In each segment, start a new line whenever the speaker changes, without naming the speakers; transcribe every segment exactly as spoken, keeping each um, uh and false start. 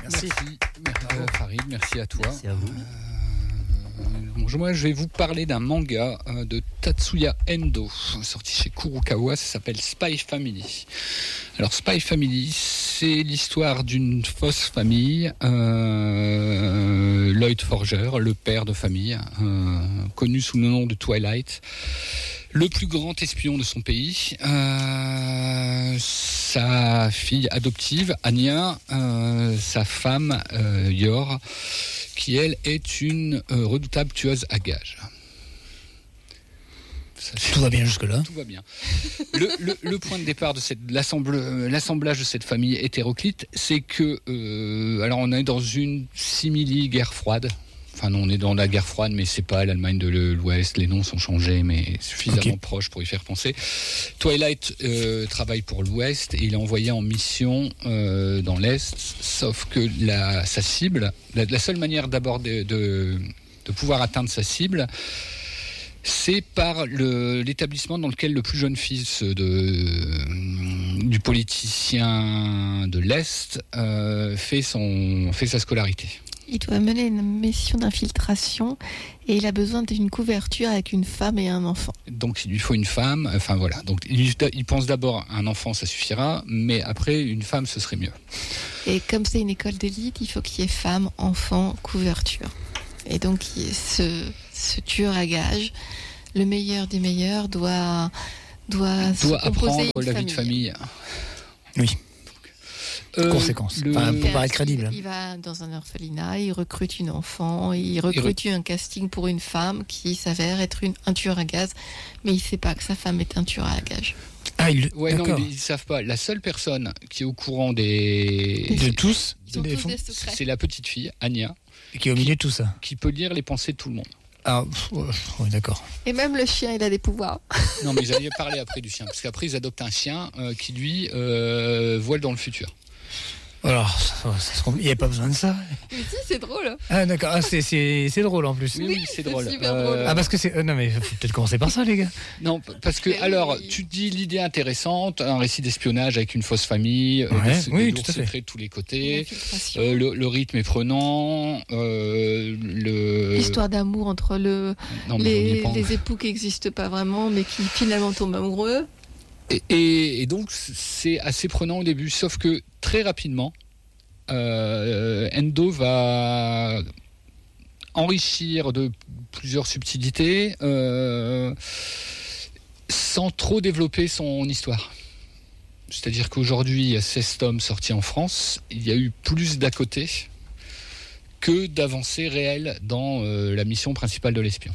Merci.
Merci, merci euh, Farid, merci à toi.
Merci à vous.
Euh, bon, moi, je vais vous parler d'un manga euh, de Tatsuya Endo, sorti chez Kurokawa, ça s'appelle Spy Family. Alors, Spy Family, c'est l'histoire d'une fausse famille. Euh, Lloyd Forger, le père de famille, euh, connu sous le nom de Twilight, le plus grand espion de son pays, euh, sa fille adoptive, Anya, euh, sa femme, euh, Yor, qui elle est une euh, redoutable tueuse à gages. Ça,
tout va bien jusque-là.
Tout va bien. Le, le, le point de départ de cette, l'assemble, l'assemblage de cette famille hétéroclite, c'est que, euh, alors on est dans une simili-guerre froide. Enfin non, on est dans la guerre froide, mais c'est pas l'Allemagne de l'Ouest, les noms sont changés, mais suffisamment okay. proches pour y faire penser. Twilight euh, travaille pour l'Ouest et il est envoyé en mission euh, dans l'Est, sauf que la, sa cible, la, la seule manière d'aborder, de, de pouvoir atteindre sa cible, c'est par le, l'établissement dans lequel le plus jeune fils de, du politicien de l'Est euh, fait, son, fait sa scolarité.
Il doit mener une mission d'infiltration et il a besoin d'une couverture avec une femme et un enfant.
Donc il lui faut une femme, enfin voilà. Donc il, il pense d'abord un enfant, ça suffira, mais après une femme, ce serait mieux.
Et comme c'est une école d'élite, il faut qu'il y ait femme, enfant, couverture. Et donc ce, ce tueur à gages, le meilleur des meilleurs, doit, doit,
doit apprendre la vie de famille.
Oui.
Euh,
conséquences. Le... Enfin, pour paraître crédible.
Il va dans un orphelinat, il recrute une enfant, il recrute re... un casting pour une femme qui s'avère être une, un tueur à gages, mais il ne sait pas que sa femme est un tueur à gages.
Ah, il... ouais, non, ils ne savent pas. La seule personne qui est au courant des...
De tous,
Ils sont
des
tous des secrets.
C'est la petite fille, Anya.
Et qui est au milieu de tout ça.
Qui peut lire les pensées de tout le monde.
Ah, ouais, d'accord.
Et même le chien, il a des pouvoirs.
Non, mais ils allaient parler après du chien. Parce qu'après, ils adoptent un chien euh, qui, lui, euh, voile dans le futur.
Alors, ça, ça, ça, il n'y a pas besoin de ça.
Mais si, c'est drôle.
Ah, d'accord. Ah, c'est, c'est, c'est drôle en plus.
Oui, oui c'est, c'est drôle.
Super euh... drôle.
Ah, parce que c'est. Euh, non, mais faut peut-être commencer par ça, les gars.
Non, parce que, mais alors, oui. tu dis l'idée intéressante, un récit d'espionnage avec une fausse famille,
ouais,
des,
oui,
des
tout à fait.
secrets de tous les côtés. Euh, le, le rythme est prenant. Euh, le...
L'histoire d'amour entre le, non, les, les époux qui n'existent pas vraiment, mais qui finalement tombent amoureux.
Et, et, et donc, c'est assez prenant au début, sauf que très rapidement, Euh, Endo va enrichir de plusieurs subtilités euh, sans trop développer son histoire. C'est-à-dire qu'aujourd'hui, il y a seize tomes sortis en France, il y a eu plus d'à côté que d'avancées réelles dans euh, la mission principale de l'espion.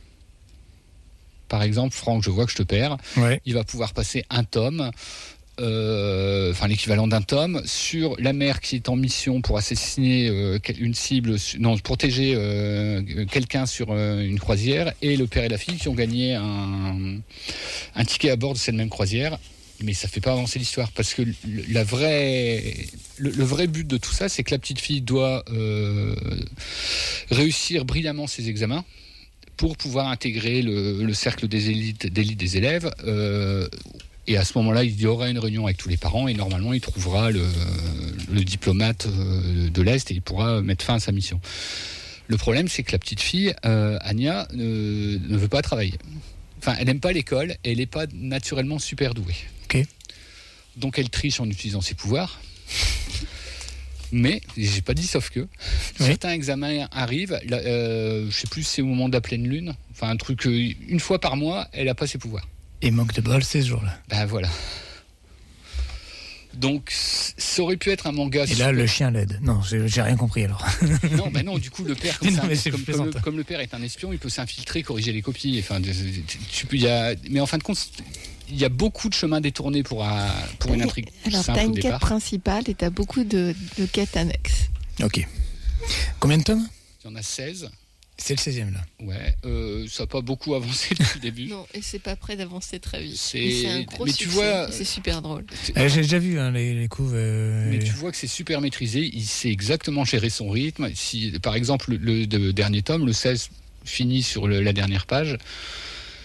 Par exemple, Franck, je vois que je te perds,
ouais.
Il va pouvoir passer un tome Euh, enfin l'équivalent d'un tome sur la mère qui est en mission pour assassiner euh, une cible, non protéger euh, quelqu'un sur euh, une croisière, et le père et la fille qui ont gagné un, un ticket à bord de cette même croisière, mais ça fait pas avancer l'histoire parce que le, la vraie, le, le vrai but de tout ça, c'est que la petite fille doit euh, réussir brillamment ses examens pour pouvoir intégrer le, le cercle des élites, d'élite des élèves. Euh, Et à ce moment-là, il y aura une réunion avec tous les parents et normalement, il trouvera le, le diplomate de l'Est et il pourra mettre fin à sa mission. Le problème, c'est que la petite fille, euh, Anya, euh, ne veut pas travailler. Enfin, elle n'aime pas l'école et elle n'est pas naturellement super douée.
Okay.
Donc, elle triche en utilisant ses pouvoirs. Mais, j'ai pas dit sauf que, oui. Certains examens arrivent, là, euh, je sais plus, c'est au moment de la pleine lune. Enfin, un truc, une fois par mois, elle n'a pas ses pouvoirs.
Et manque de bol, c'est ce jour-là.
Ben voilà. Donc, ça aurait pu être un manga.
Et là, super... le chien l'aide. Non, j'ai, j'ai rien compris alors.
Non, ben non, du coup, le père, comme,
non,
un,
mais
comme, comme, le, comme le père est un espion, il peut s'infiltrer, corriger les copies. Enfin, tu peux, il y a, mais en fin de compte, il y a beaucoup de chemins détournés pour, un, pour une intrigue.
Alors, tu as une quête principale et tu as beaucoup de, de quêtes annexes.
Ok. Combien de tomes ?
Il y en a seize.
C'est le seizième là.
Ouais, euh, ça n'a pas beaucoup avancé depuis le début.
Non, et c'est pas prêt d'avancer très vite.
C'est,
c'est un gros
mais
succès,
tu vois,
c'est super drôle.
Euh, j'ai déjà vu hein, les, les couves. Euh...
Mais tu vois que c'est super maîtrisé. Il sait exactement gérer son rythme. Si, par exemple, le, le, le dernier tome, le seize, finit sur le, la dernière page.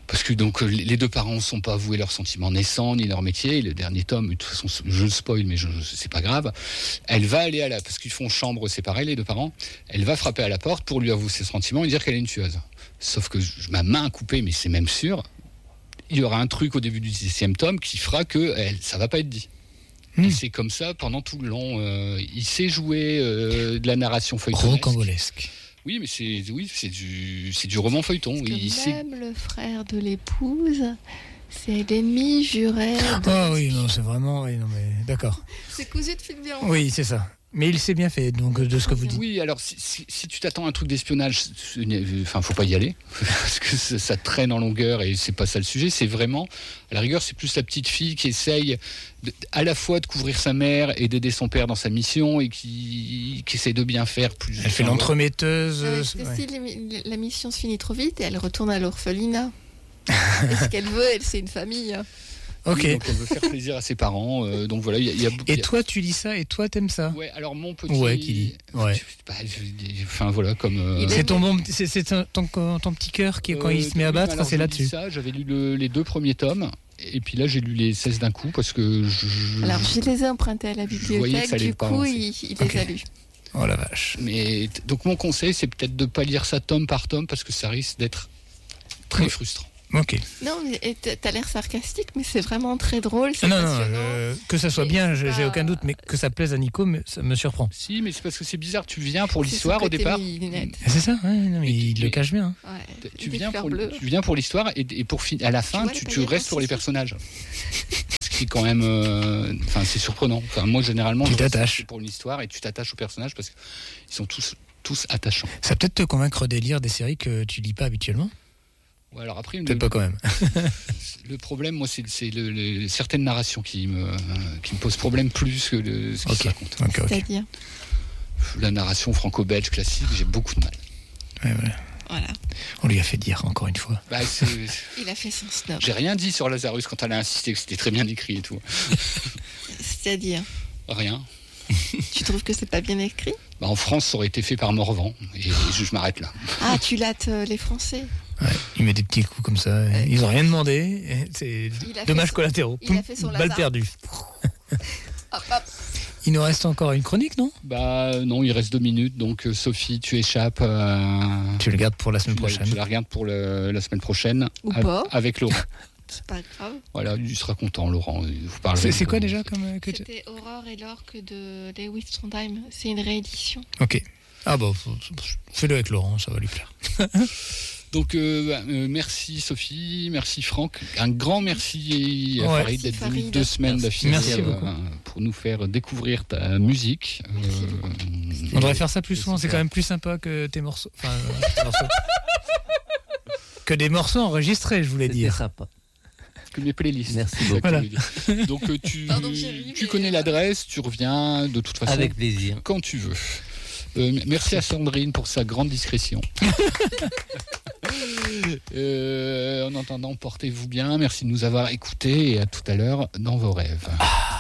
Parce que donc les deux parents ne sont pas avoués leurs sentiments naissants ni leur métier. Le dernier tome, de toute façon, je le spoil, mais je, c'est pas grave. Elle va aller à la, parce qu'ils font chambre séparée, les deux parents. Elle va frapper à la porte pour lui avouer ses sentiments et dire qu'elle est une tueuse. Sauf que je, ma main a coupé, mais c'est même sûr. Il y aura un truc au début du dixième tome qui fera que elle, ça va pas être dit. Mmh. Et c'est comme ça pendant tout le long. Euh, il sait jouer euh, de la narration feuilletonesque.
Rocambolesque.
Oui, mais c'est oui, c'est du c'est du roman feuilleton.
Parce que
il
même
sait...
le frère de l'épouse, c'est l'ennemi juré. De...
Ah oui, non, c'est vraiment, oui, non mais d'accord.
C'est cousu de fil bien.
Oui, c'est ça. Mais il s'est bien fait, donc de ce que vous dites.
Oui, alors si, si, si tu t'attends à un truc d'espionnage, enfin, faut pas y aller, parce que ça, ça traîne en longueur et c'est pas ça le sujet. C'est vraiment, à la rigueur, c'est plus la petite fille qui essaye de, à la fois de couvrir sa mère et d'aider son père dans sa mission et qui, qui essaie de bien faire plus.
Elle fait l'entremetteuse.
Ouais, parce que ouais. Si la mission se finit trop vite, elle retourne à l'orphelinat. Et ce qu'elle veut, elle, c'est une famille.
Ok.
Oui, donc elle veut faire plaisir à ses parents. Euh, donc voilà, il y, y a.
Et
y a...
toi, tu lis ça et toi, t'aimes ça?
Ouais. Alors mon petit.
Ouais, qui lit. Ouais.
Bah, enfin voilà, comme. Euh...
C'est ton bon, c'est, c'est ton, ton, ton petit cœur qui, quand euh, il se met à battre, c'est là-dessus.
Ça, j'avais lu le, les deux premiers tomes. Et puis là, j'ai lu les seize d'un coup parce que je.
Alors, je les ai empruntés à la bibliothèque. Du coup, il, il les okay. a lus.
Oh la vache.
Mais donc mon conseil, c'est peut-être de pas lire ça tome par tome parce que ça risque d'être très ouais. frustrant.
Ok.
Non, mais t'as l'air sarcastique, mais c'est vraiment très drôle.
Non, non, euh, que ça soit et bien, j'ai pas... aucun doute, mais que ça plaise à Nico, mais ça me surprend.
Si, mais c'est parce que c'est bizarre. Tu viens pour l'histoire au départ.
C'est ça, ouais, non, mais il, il le cache bien.
Ouais,
tu, viens pour, tu viens pour l'histoire et, et pour fin, à la fin, tu, tu restes pour les personnages. Ce qui est quand même, enfin, euh, c'est surprenant. Enfin, moi, généralement,
tu
je
t'attaches
pour l'histoire et tu t'attaches aux personnages parce qu'ils sont tous, tous attachants.
Ça peut-être te convaincre de lire des séries que tu lis pas habituellement.
Ouais, alors après,
peut-être pas quand même.
Le problème, moi, c'est, c'est le, le, certaines narrations qui me, euh, qui me posent problème plus que le, ce qui
okay.
se raconte.
Okay, okay.
C'est-à-dire
la narration franco-belge classique, j'ai beaucoup de mal.
Ouais, ouais.
Voilà.
On lui a fait dire encore une fois.
Bah, c'est...
Il a fait son snob.
J'ai rien dit sur Lazarus quand elle a insisté que c'était très bien écrit et tout.
C'est-à-dire
rien.
Tu trouves que c'est pas bien écrit?
Bah, en France, ça aurait été fait par Morvan. Et je, je m'arrête là.
Ah, tu lattes euh, les Français?
Ouais, il met des petits coups comme ça. Ouais. Ils n'ont rien demandé. C'est dommages collatéraux.
Il a fait son
balle perdue.
Hop, hop.
Il nous reste encore une chronique, non?
Bah non, il reste deux minutes. Donc euh, Sophie, tu échappes. Euh,
tu le gardes pour la semaine
tu
prochaine.
La, tu la regardes pour le, la semaine prochaine.
Ou
a,
pas.
Avec Laurent.
C'est pas grave.
Voilà, il sera content, Laurent. Vous
c'est, c'est quoi déjà comme que
C'était Aurore et l'orque de Lewis Trondheim. C'est une réédition.
Ok. Ah bah, fais-le avec Laurent, ça va lui plaire.
Donc euh, euh, merci Sophie, merci Franck, un grand merci à
ouais.
Farid d'être venu deux semaines d'affilée euh, pour nous faire découvrir ta musique.
Euh, On devrait faire ça plus souvent, c'est quand même plus sympa que tes morceaux. Enfin, euh, tes morceaux. que des morceaux enregistrés, je voulais
C'était
dire.
Sympa.
Que mes playlists.
Merci beaucoup.
Voilà.
Donc euh, tu,
Pardon, chérie,
tu connais l'adresse, tu reviens de toute façon.
Avec plaisir.
Quand tu veux. Euh, merci à Sandrine pour sa grande discrétion. euh, en attendant, portez-vous bien. Merci de nous avoir écoutés et à tout à l'heure dans vos rêves.
Ah.